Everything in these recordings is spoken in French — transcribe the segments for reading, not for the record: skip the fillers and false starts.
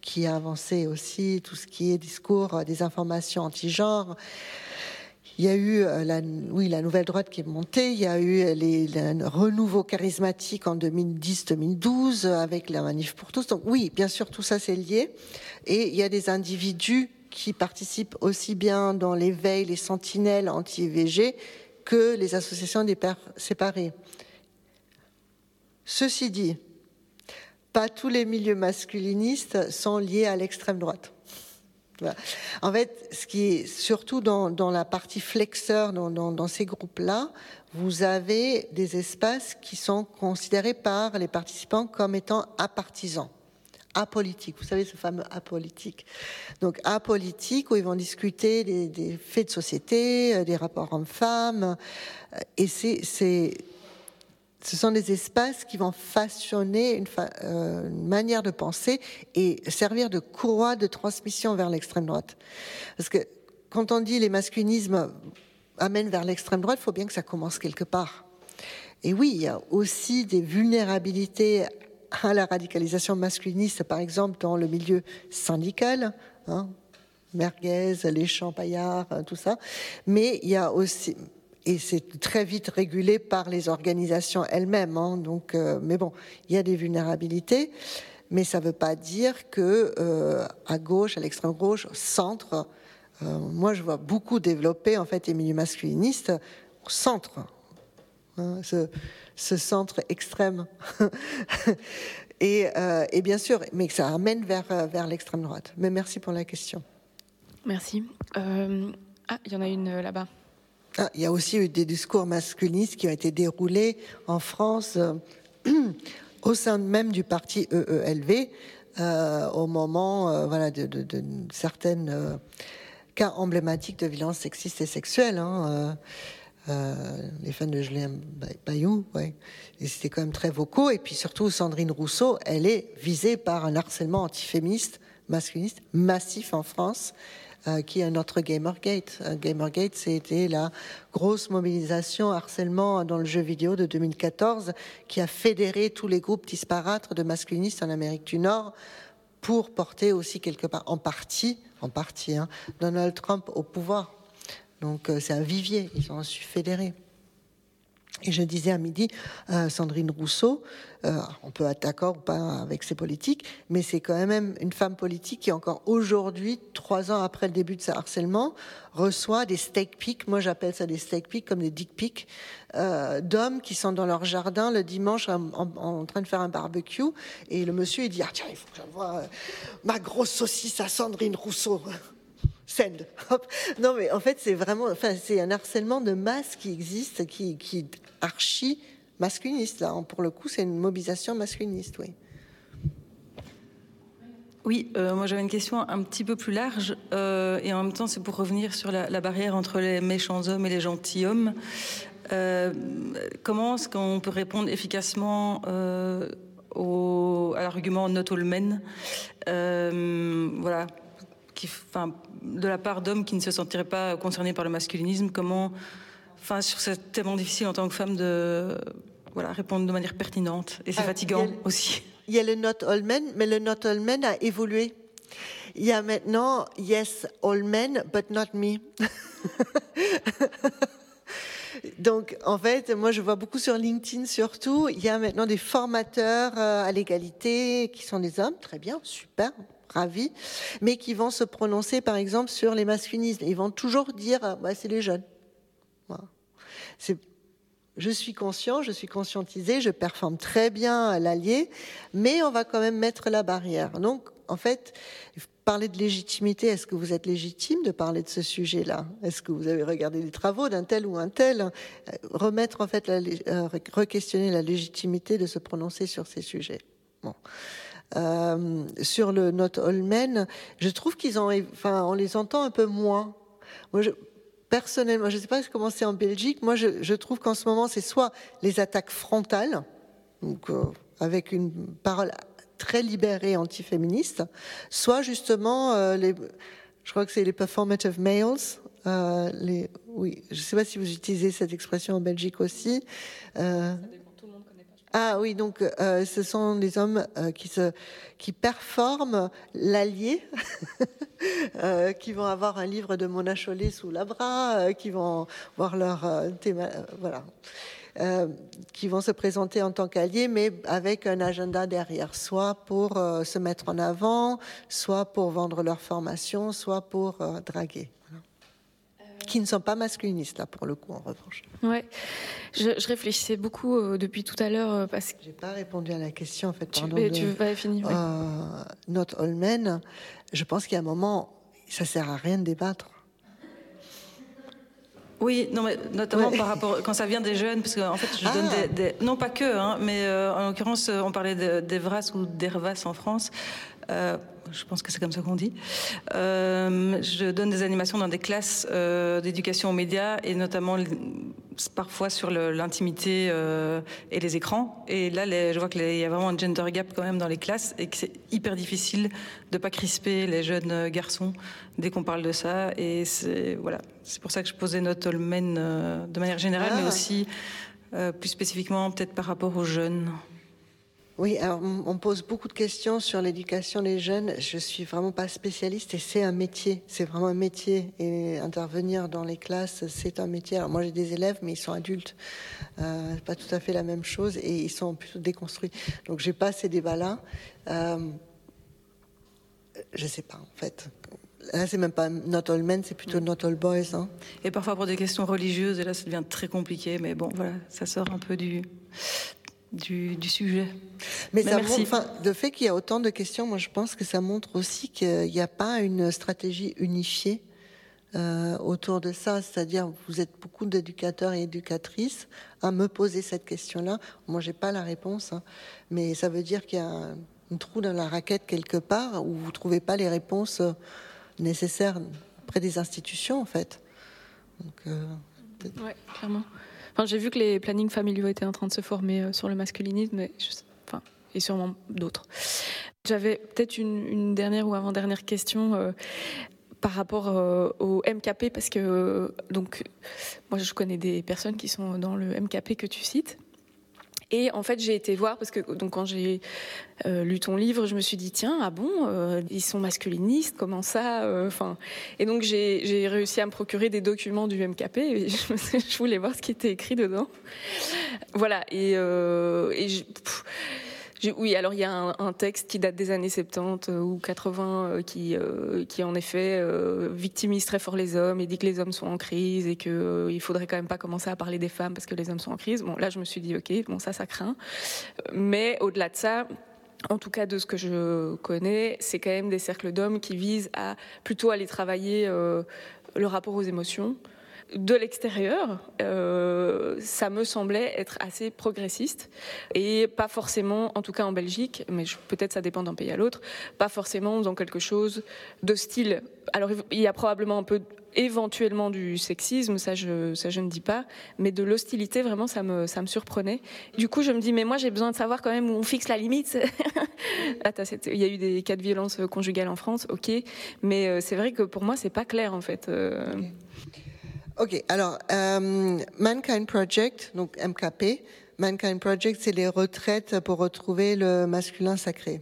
qui a avancé aussi tout ce qui est discours des informations anti-genre. Il y a eu la nouvelle droite qui est montée, il y a eu le renouveau charismatique en 2010-2012 avec la Manif pour tous. Donc oui, bien sûr, tout ça c'est lié. Et il y a des individus qui participent aussi bien dans l'éveil, les sentinelles anti-IVG, que les associations des pères séparés. Ceci dit, pas tous les milieux masculinistes sont liés à l'extrême droite. Voilà. En fait, ce qui est surtout dans la partie flexeur, dans ces groupes-là, vous avez des espaces qui sont considérés par les participants comme étant apartisans, apolitiques. Vous savez, ce fameux apolitique. Donc, apolitique, où ils vont discuter des faits de société, des rapports hommes-femmes, et ce sont des espaces qui vont façonner une manière de penser et servir de courroie de transmission vers l'extrême droite. Parce que quand on dit les masculinismes amènent vers l'extrême droite, il faut bien que ça commence quelque part. Et oui, il y a aussi des vulnérabilités à la radicalisation masculiniste, par exemple dans le milieu syndical, Merguez, les Champaillards, tout ça. Mais il y a aussi... Et c'est très vite régulé par les organisations elles-mêmes. Donc, mais bon, il y a des vulnérabilités, mais ça ne veut pas dire que à gauche, à l'extrême gauche, au centre, moi je vois beaucoup développer en fait les milieux masculinistes au centre, ce centre extrême. et bien sûr, mais que ça amène vers l'extrême droite. Mais merci pour la question. Merci. Il y en a une là-bas. Il y a aussi eu des discours masculinistes qui ont été déroulés en France au sein même du parti EELV au moment de certaines cas emblématiques de violences sexistes et sexuelles. Les fans de Julien Bayou, ouais. Et c'était quand même très vocaux. Et puis surtout, Sandrine Rousseau, elle est visée par un harcèlement antiféministe masculiniste massif en France. Qui est notre Gamergate. Gamergate, c'était la grosse mobilisation harcèlement dans le jeu vidéo de 2014 qui a fédéré tous les groupes disparates de masculinistes en Amérique du Nord pour porter aussi quelque part, en partie, Donald Trump au pouvoir. Donc c'est un vivier, ils ont su fédérer. Et je disais à midi, Sandrine Rousseau, on peut être d'accord ou pas avec ses politiques, mais c'est quand même une femme politique qui encore aujourd'hui, 3 ans après le début de ce harcèlement, reçoit des steak pics, moi j'appelle ça des steak pics comme des dick pics, d'hommes qui sont dans leur jardin le dimanche en train de faire un barbecue, et le monsieur il dit « Ah tiens, il faut que j'envoie ma grosse saucisse à Sandrine Rousseau ». Send. Non, mais en fait, c'est vraiment, c'est un harcèlement de masse qui existe, qui est archi masculiniste. Là, pour le coup, c'est une mobilisation masculiniste, oui. Oui, moi j'avais une question un petit peu plus large, et en même temps, c'est pour revenir sur la barrière entre les méchants hommes et les gentils hommes. Comment est-ce qu'on peut répondre efficacement à l'argument not all men, voilà, de la part d'hommes qui ne se sentiraient pas concernés par le masculinisme, comment, c'est tellement difficile en tant que femme de répondre de manière pertinente, et c'est fatigant aussi. Il y a le not all men, mais le not all men a évolué. Il y a maintenant yes all men, but not me. Donc, en fait, moi, je vois beaucoup sur LinkedIn, surtout, il y a maintenant des formateurs à l'égalité qui sont des hommes, très bien, super, ravis, mais qui vont se prononcer, par exemple, sur les masculinismes. Ils vont toujours dire, c'est les jeunes. Voilà. Je suis conscient, je suis conscientisé, je performe très bien à l'allié, mais on va quand même mettre la barrière. Donc, en fait, parler de légitimité, est-ce que vous êtes légitime de parler de ce sujet-là? Est-ce que vous avez regardé les travaux d'un tel ou un tel? Remettre, en fait, re-questionner la légitimité de se prononcer sur ces sujets. Bon. Sur le Not All Men, je trouve on les entend un peu moins. Moi, personnellement, je ne sais pas comment c'est en Belgique, moi je trouve qu'en ce moment c'est soit les attaques frontales, donc avec une parole très libérée antiféministe, soit justement je crois que c'est les performative males, oui, je ne sais pas si vous utilisez cette expression en Belgique aussi. Ça dépend, tout le monde ne connaît pas. Ah oui, donc ce sont des hommes qui performent l'allié, qui vont avoir un livre de Mona Chollet sous la bras, qui vont voir leur voilà, qui vont se présenter en tant qu'alliés, mais avec un agenda derrière, soit pour se mettre en avant, soit pour vendre leur formation, soit pour draguer. Voilà. Qui ne sont pas masculinistes, là, pour le coup, en revanche. Ouais, je réfléchissais beaucoup depuis tout à l'heure parce que... J'ai pas répondu à la question, en fait, Tu pardon. veux pas finir, ouais. Not all men, je pense qu'il y a un moment, ça sert à rien de débattre. Oui, non, mais notamment par rapport quand ça vient des jeunes, parce qu'en fait, je donne des non pas que, hein, mais en l'occurrence, on parlait d'Evras ou d'Hervas en France. Je pense que c'est comme ça qu'on dit. Je donne des animations dans des classes d'éducation aux médias et notamment parfois sur l'intimité et les écrans. Et là, je vois qu'il y a vraiment un gender gap quand même dans les classes et que c'est hyper difficile de pas crisper les jeunes garçons dès qu'on parle de ça. Et c'est pour ça que je posais Not All Men de manière générale, mais aussi plus spécifiquement peut-être par rapport aux jeunes. Oui, alors on pose beaucoup de questions sur l'éducation des jeunes. Je suis vraiment pas spécialiste et c'est un métier. C'est vraiment un métier. Et intervenir dans les classes, c'est un métier. Alors moi j'ai des élèves, mais ils sont adultes. Pas tout à fait la même chose et ils sont plutôt déconstruits. Donc j'ai pas ces débats-là. Je sais pas en fait. Là, c'est même pas Not All Men, c'est plutôt Not All Boys. Hein. Et parfois pour des questions religieuses, et là ça devient très compliqué. Mais bon, voilà, ça sort un peu du sujet. Mais ça montre, le fait qu'il y a autant de questions, moi je pense que ça montre aussi qu'il n'y a pas une stratégie unifiée autour de ça. C'est-à-dire, vous êtes beaucoup d'éducateurs et éducatrices à me poser cette question-là. Moi, j'ai pas la réponse, hein, mais ça veut dire qu'il y a un trou dans la raquette quelque part où vous trouvez pas les réponses nécessaires auprès des institutions, en fait. Donc, ouais, clairement. Enfin, j'ai vu que les plannings familiaux étaient en train de se former sur le masculinisme, et sûrement d'autres. J'avais peut-être une dernière ou avant-dernière question par rapport au MKP, parce que donc moi je connais des personnes qui sont dans le MKP que tu cites. Et en fait, j'ai été voir, parce que donc, quand j'ai lu ton livre, je me suis dit, tiens, ah bon, ils sont masculinistes, comment ça Et donc, j'ai réussi à me procurer des documents du MKP, et je voulais voir ce qui était écrit dedans. Voilà, oui, alors il y a un texte qui date des années 70 ou 80 qui en effet victimise très fort les hommes et dit que les hommes sont en crise et qu'il faudrait quand même pas commencer à parler des femmes parce que les hommes sont en crise. Bon, là je me suis dit ok, bon ça craint. Mais au-delà de ça, en tout cas de ce que je connais, c'est quand même des cercles d'hommes qui visent à plutôt aller travailler le rapport aux émotions. De l'extérieur, ça me semblait être assez progressiste et pas forcément, en tout cas en Belgique, mais peut-être ça dépend d'un pays à l'autre, pas forcément dans quelque chose de style. Alors il y a probablement un peu éventuellement du sexisme, ça je ne dis pas, mais de l'hostilité vraiment ça me surprenait. Du coup je me dis mais moi j'ai besoin de savoir quand même où on fixe la limite. Il y a eu des cas de violence conjugale en France, ok, mais c'est vrai que pour moi c'est pas clair en fait. Okay. Ok, alors, Mankind Project, donc MKP, Mankind Project, c'est les retraites pour retrouver le masculin sacré.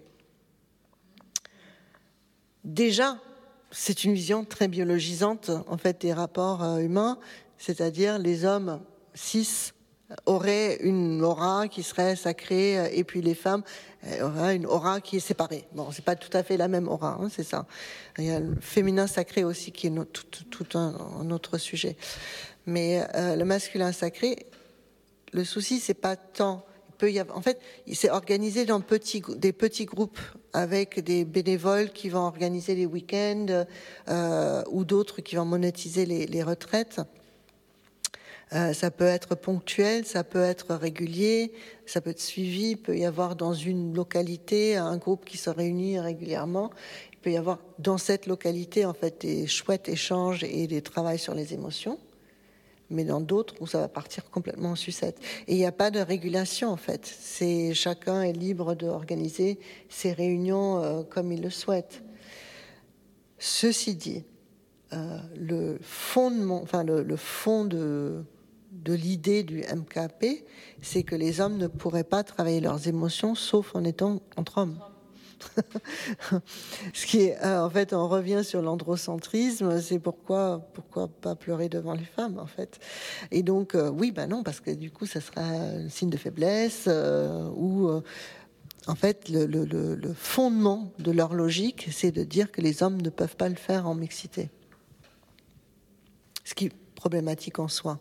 Déjà, c'est une vision très biologisante, en fait, des rapports humains, c'est-à-dire les hommes cis auraient une aura qui serait sacrée, et puis les femmes auraient une aura qui est séparée. Bon, c'est pas tout à fait la même aura, hein, c'est ça. Il y a le féminin sacré aussi qui est tout un autre sujet. Mais le masculin sacré, le souci c'est pas tant. En fait, il s'est organisé dans des petits groupes avec des bénévoles qui vont organiser les week-ends ou d'autres qui vont monétiser les retraites. Ça peut être ponctuel, ça peut être régulier, ça peut être suivi. Il peut y avoir dans une localité un groupe qui se réunit régulièrement. Il peut y avoir dans cette localité en fait des chouettes échanges et des travails sur les émotions. Mais dans d'autres où ça va partir complètement en sucette. Et il n'y a pas de régulation en fait. Chacun est libre d'organiser ses réunions comme il le souhaite. Ceci dit, le fondement, le fond de l'idée du MKP, c'est que les hommes ne pourraient pas travailler leurs émotions sauf en étant entre hommes. Ce qui est, en fait, on revient sur l'androcentrisme, c'est pourquoi pas pleurer devant les femmes, en fait. Et donc, oui, non, parce que du coup, ça sera un signe de faiblesse, ou en fait, le fondement de leur logique, c'est de dire que les hommes ne peuvent pas le faire en mixité. Ce qui est problématique en soi.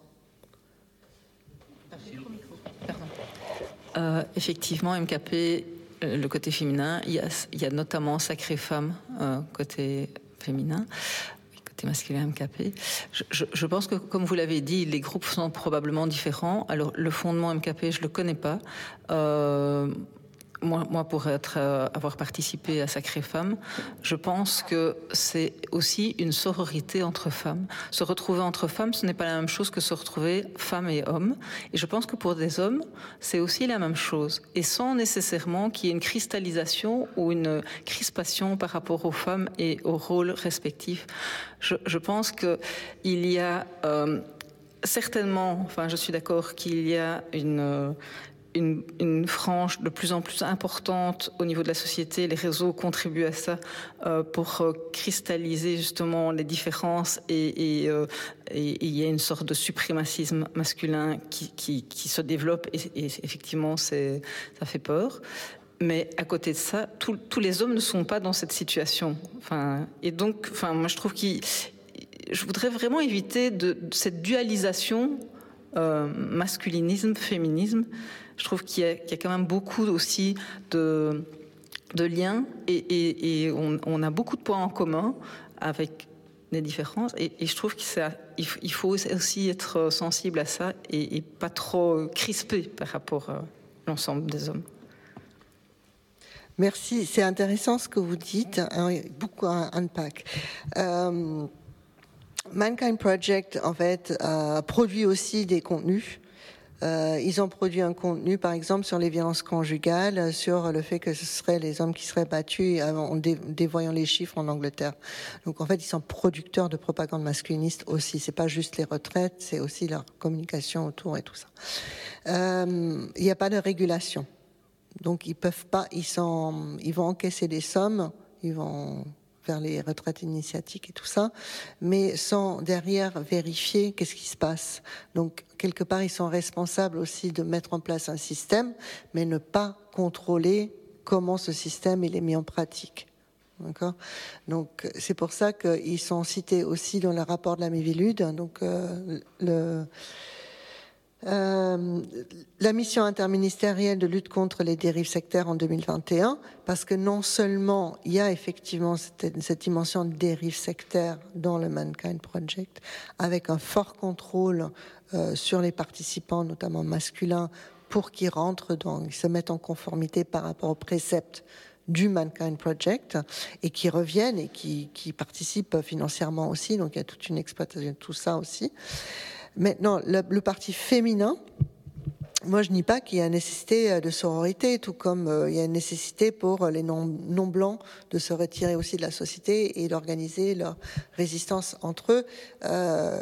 Effectivement, MKP, le côté féminin, il y a notamment Sacrée Femme, côté féminin, côté masculin MKP. Je pense que, comme vous l'avez dit, les groupes sont probablement différents. Alors, le fondement MKP, je ne le connais pas. Moi, pour avoir participé à Sacrée Femme, je pense que c'est aussi une sororité entre femmes. Se retrouver entre femmes, ce n'est pas la même chose que se retrouver femmes et hommes. Et je pense que pour des hommes, c'est aussi la même chose. Et sans nécessairement qu'il y ait une cristallisation ou une crispation par rapport aux femmes et aux rôles respectifs. Je pense qu'il y a certainement, enfin je suis d'accord qu'il y a une frange de plus en plus importante au niveau de la société. Les réseaux contribuent à ça pour cristalliser justement les différences et il y a une sorte de suprémacisme masculin qui se développe et effectivement ça fait peur. Mais à côté de ça, tous les hommes ne sont pas dans cette situation. Et donc, moi je trouve je voudrais vraiment éviter de cette dualisation masculinisme, féminisme. Je trouve qu'il y a quand même beaucoup aussi de liens et on a beaucoup de points en commun avec des différences. Et je trouve qu'il faut aussi être sensible à ça et pas trop crispé par rapport à l'ensemble des hommes. Merci, c'est intéressant ce que vous dites, beaucoup à unpack. Mankind Project, en fait, produit aussi des contenus. Ils ont produit un contenu, par exemple, sur les violences conjugales, sur le fait que ce seraient les hommes qui seraient battus en dévoyant les chiffres en Angleterre. Donc, en fait, ils sont producteurs de propagande masculiniste aussi. C'est pas juste les retraites, c'est aussi leur communication autour et tout ça. Il n'y a pas de régulation. Donc, ils peuvent pas, ils vont encaisser des sommes, ils vont vers les retraites initiatiques et tout ça, mais sans derrière vérifier qu'est-ce qui se passe. Donc, quelque part, ils sont responsables aussi de mettre en place un système, mais ne pas contrôler comment ce système il est mis en pratique. D'accord ? Donc, c'est pour ça qu'ils sont cités aussi dans le rapport de la Miviludes. Donc, la mission interministérielle de lutte contre les dérives sectaires en 2021, parce que non seulement il y a effectivement cette dimension de dérive sectaire dans le Mankind Project, avec un fort contrôle sur les participants, notamment masculins, pour qu'ils rentrent ils se mettent en conformité par rapport aux préceptes du Mankind Project et qui reviennent et qui participent financièrement aussi. Donc il y a toute une exploitation de tout ça aussi. Maintenant, le parti féminin, moi je nie pas qu'il y a une nécessité de sororité, tout comme il y a une nécessité pour les non-blancs de se retirer aussi de la société et d'organiser leur résistance entre eux.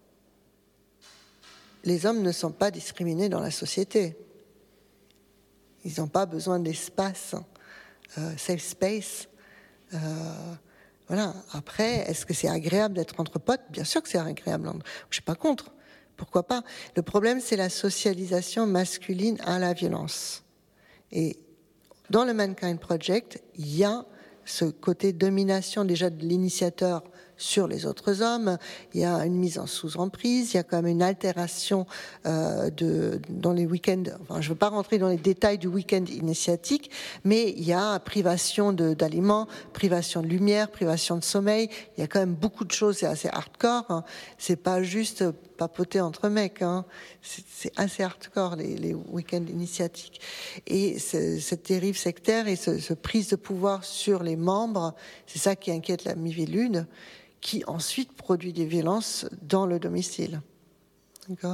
Les hommes ne sont pas discriminés dans la société. Ils n'ont pas besoin d'espace, safe space. Voilà. Après, est-ce que c'est agréable d'être entre potes ? Bien sûr que c'est agréable. Je ne suis pas contre. Pourquoi pas ? Le problème, c'est la socialisation masculine à la violence. Et dans le Mankind Project, il y a ce côté domination déjà de l'initiateur sur les autres hommes, il y a une mise en sous-emprise, il y a quand même une altération dans les week-ends, enfin je ne veux pas rentrer dans les détails du week-end initiatique, mais il y a privation d'aliments, privation de lumière, privation de sommeil, il y a quand même beaucoup de choses, c'est assez hardcore, hein. C'est pas juste papoter entre mecs, hein. C'est assez hardcore les week-ends initiatiques. Et cette dérive sectaire et ce prise de pouvoir sur les membres, c'est ça qui inquiète la Miviludes, qui ensuite produit des violences dans le domicile. D'accord ?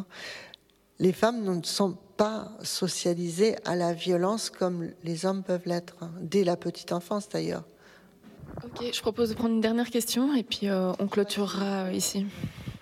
Les femmes ne sont pas socialisées à la violence comme les hommes peuvent l'être, hein, dès la petite enfance d'ailleurs. Ok, je propose de prendre une dernière question et puis on clôturera ici.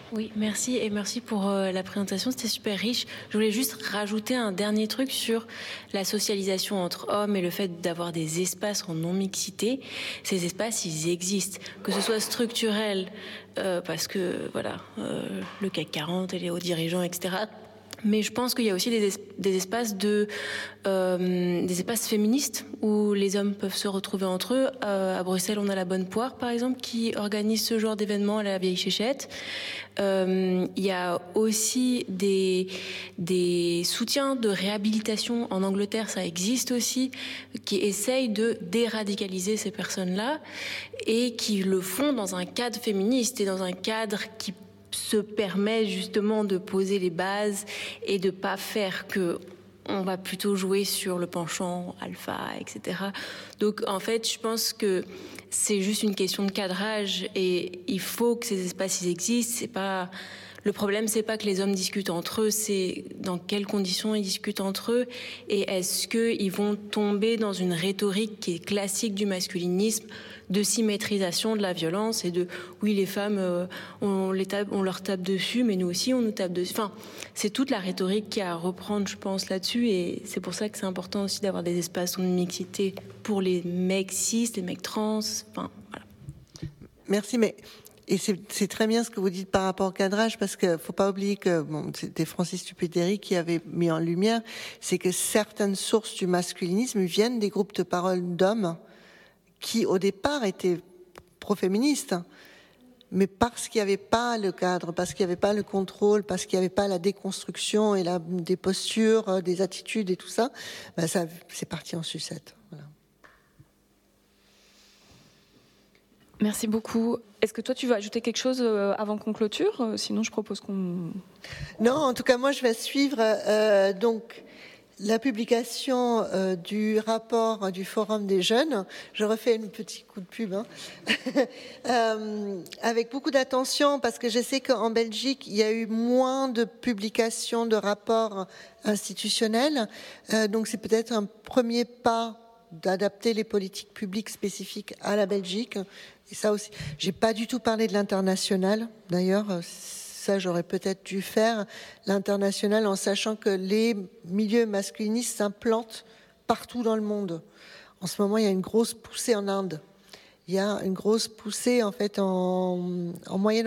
Oui, merci et merci pour la présentation, c'était super riche. Je voulais juste rajouter un dernier truc sur la socialisation entre hommes et le fait d'avoir des espaces en non-mixité. Ces espaces, ils existent, que ce soit structurel, parce que voilà, le CAC 40 et les hauts dirigeants, etc. Mais je pense qu'il y a aussi des espaces des espaces féministes où les hommes peuvent se retrouver entre eux. À Bruxelles, on a la Bonne Poire, par exemple, qui organise ce genre d'événement à la Vieille Chéchette. Il y a aussi des soutiens de réhabilitation en Angleterre, ça existe aussi, qui essayent de déradicaliser ces personnes-là et qui le font dans un cadre féministe et dans un cadre qui se permet justement de poser les bases et de pas faire que on va plutôt jouer sur le penchant alpha, etc. Donc en fait, je pense que c'est juste une question de cadrage et il faut que ces espaces ils existent. C'est pas le problème, c'est pas que les hommes discutent entre eux, c'est dans quelles conditions ils discutent entre eux et est-ce qu'ils vont tomber dans une rhétorique qui est classique du masculinisme, de symétrisation de la violence et de oui les femmes on leur tape dessus mais nous aussi on nous tape dessus. Enfin, c'est toute la rhétorique qui a à reprendre, je pense, là-dessus et c'est pour ça que c'est important aussi d'avoir des espaces de mixité pour les mecs cis, les mecs trans. Enfin, voilà. Merci, mais et c'est très bien ce que vous dites par rapport au cadrage, parce que faut pas oublier que c'était Francis Tupédéry qui avait mis en lumière, c'est que certaines sources du masculinisme viennent des groupes de parole d'hommes qui au départ étaient pro-féministes, mais parce qu'il n'y avait pas le cadre, parce qu'il n'y avait pas le contrôle, parce qu'il n'y avait pas la déconstruction et des postures, des attitudes et tout ça, ça c'est parti en sucette. Voilà. Merci beaucoup. Est-ce que toi, tu veux ajouter quelque chose avant qu'on clôture ? Sinon, je propose qu'on... Non, en tout cas, moi, je vais suivre donc la publication du rapport du Forum des jeunes. Je refais un petit coup de pub, avec beaucoup d'attention, parce que je sais qu'en Belgique, il y a eu moins de publications de rapports institutionnels. Donc, c'est peut-être un premier pas d'adapter les politiques publiques spécifiques à la Belgique. Et ça aussi, j'ai pas du tout parlé de l'international. D'ailleurs, ça j'aurais peut-être dû faire l'international en sachant que les milieux masculinistes s'implantent partout dans le monde. En ce moment, il y a une grosse poussée en Inde. Il y a une grosse poussée en fait en Moyen-Orient.